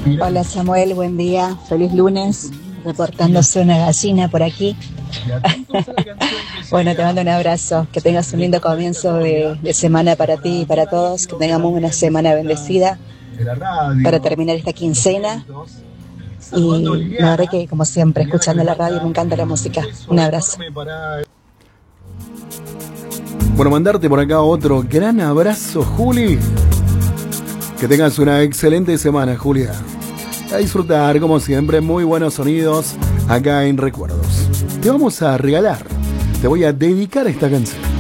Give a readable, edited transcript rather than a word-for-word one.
Hola Samuel, buen día, feliz lunes, reportándose una gallina por aquí. Bueno, te mando un abrazo, que tengas un lindo comienzo de semana para ti y para todos, que tengamos una semana bendecida para terminar esta quincena. Y la verdad que, como siempre, escuchando la radio, me encanta la música. Un abrazo. Bueno, mandarte por acá otro gran abrazo, Juli. Que tengas una excelente semana, Julia. A disfrutar, como siempre, muy buenos sonidos acá en Recuerdos. Te vamos a regalar, te voy a dedicar esta canción.